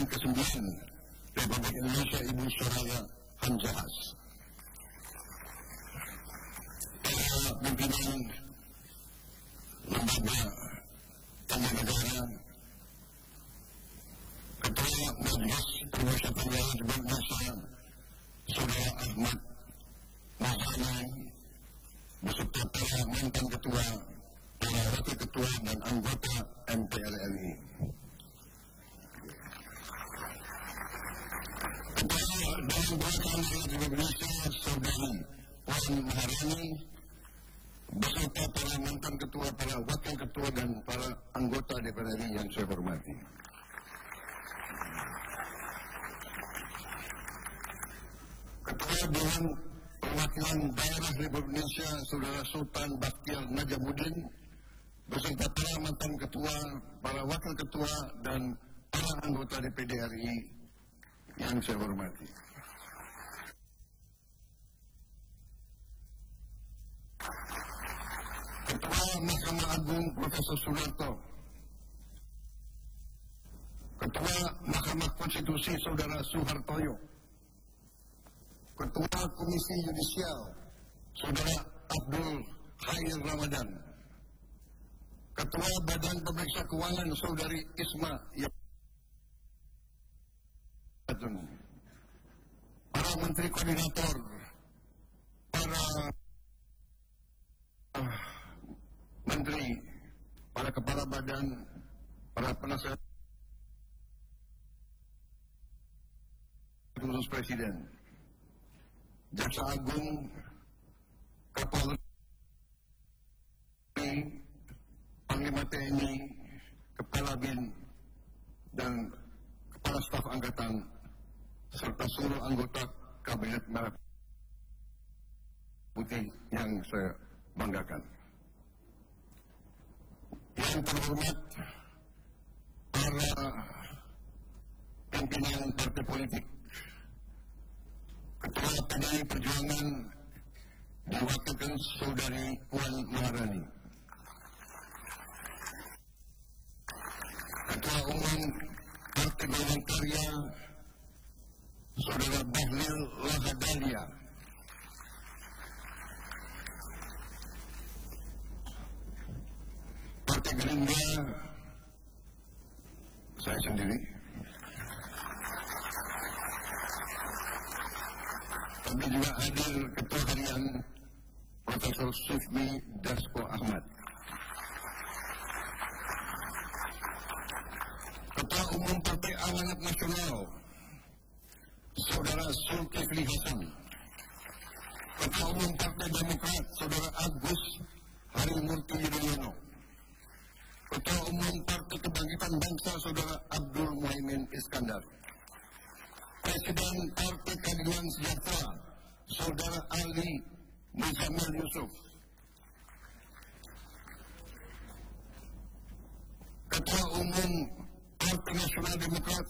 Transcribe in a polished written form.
ke-9 Republik Indonesia Ibu Soraya Hamzahas. Para pimpinan lembaga tanda negara, Ketua Majelis Permusyawaratan Rakyat Republik Indonesia Saudara Ahmad Muzani, beserta para mantan ketua, para wakil ketua dan anggota MPR RI. Ketua Dewan Perwakilan Rakyat Republik Indonesia Saudari Puan Maharani, beserta para mantan ketua, para wakil ketua dan para anggota DPR RI yang saya hormati. Ketua Dewan Perwakilan Daerah Republik Indonesia Saudara Sultan Bakhtiar Najamuddin, beserta para mantan ketua, para wakil ketua dan para anggota DPD RI yang saya hormati. Ketua Mahkamah Agung Profesor Soeharto, Ketua Mahkamah Konstitusi Saudara Suhartoyo, Ketua Komisi Yudisial Saudara Abdul Khair Ramadan, Ketua Badan Pemeriksa Keuangan Saudari Isma Yatun, para Menteri Koordinator, para Menteri, para Kepala Badan, para penasihat khusus Presiden, Jaksa Agung, Kapolri, Panglima TNI, Kepala BIN, dan Kepala Staf Angkatan, serta seluruh anggota Kabinet Merah Putih yang saya banggakan. Yang terhormat para pimpinan partai politik, Ketua PDI Perjuangan diwakilkan Saudari Puan Maharani, Ketua Umum Partai Golongan Karya Saudara Bahlil Lahadalia, Partai Gerindra saya sendiri, kami juga hadir Ketua Harian Profesor Sufmi Dasko Ahmad, Ketua Umum Partai Amanat Nasional Saudara Zulkifli Hasan, Ketua Umum Partai Demokrat Saudara Agus Harimurti Yudhoyono, Ketua Umum Partai Kebangkitan Bangsa Saudara Abdul Muhaimin Iskandar, Presiden Partai Keadilan Sejahtera Saudara Ali Muzamil Yusuf, Ketua Umum Partai Nasional Demokrat